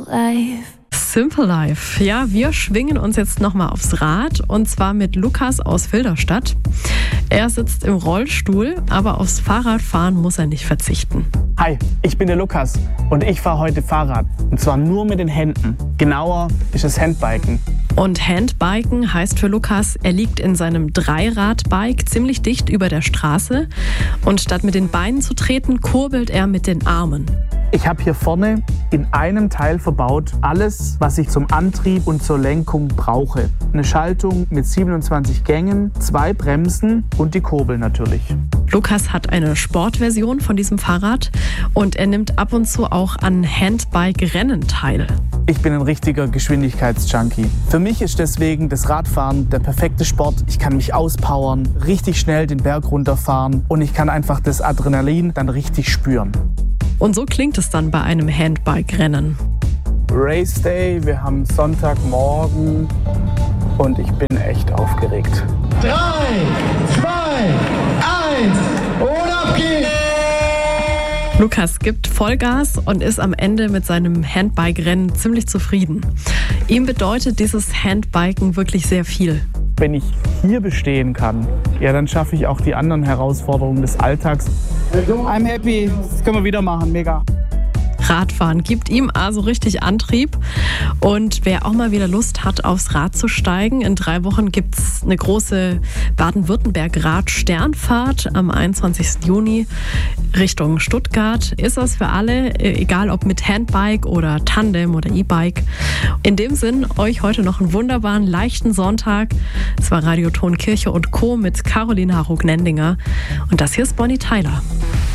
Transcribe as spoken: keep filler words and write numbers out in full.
Life. Simple Life. Ja, wir schwingen uns jetzt nochmal aufs Rad und zwar mit Lukas aus Wilderstadt. Er sitzt im Rollstuhl, aber aufs Fahrradfahren muss er nicht verzichten. Hi, ich bin der Lukas und ich fahre heute Fahrrad. Und zwar nur mit den Händen. Genauer ist es Handbiken. Und Handbiken heißt für Lukas, er liegt in seinem Dreiradbike ziemlich dicht über der Straße und statt mit den Beinen zu treten, kurbelt er mit den Armen. Ich habe hier vorne in einem Teil verbaut alles, was ich zum Antrieb und zur Lenkung brauche. Eine Schaltung mit siebenundzwanzig Gängen, zwei Bremsen und die Kurbel natürlich. Lukas hat eine Sportversion von diesem Fahrrad und er nimmt ab und zu auch an Handbike-Rennen teil. Ich bin ein richtiger Geschwindigkeitsjunkie. Für mich ist deswegen das Radfahren der perfekte Sport. Ich kann mich auspowern, richtig schnell den Berg runterfahren und ich kann einfach das Adrenalin dann richtig spüren. Und so klingt es dann bei einem Handbike-Rennen. Race Day, wir haben Sonntagmorgen und ich bin echt aufgeregt. Drei, zwei, eins und ab geht's! Lukas gibt Vollgas und ist am Ende mit seinem Handbike-Rennen ziemlich zufrieden. Ihm bedeutet dieses Handbiken wirklich sehr viel. Wenn ich hier bestehen kann, ja, dann schaffe ich auch die anderen Herausforderungen des Alltags. I'm happy, das können wir wieder machen, mega. Radfahren gibt ihm also richtig Antrieb. Und wer auch mal wieder Lust hat, aufs Rad zu steigen, in drei Wochen gibt es eine große Baden-Württemberg-Rad-Sternfahrt am einundzwanzigsten Juni Richtung Stuttgart. Ist das für alle, egal ob mit Handbike oder Tandem oder E-Bike. In dem Sinn, euch heute noch einen wunderbaren, leichten Sonntag. Es war Radioton Kirche und Co. mit Caroline Harrug-Nendinger. Und das hier ist Bonnie Tyler.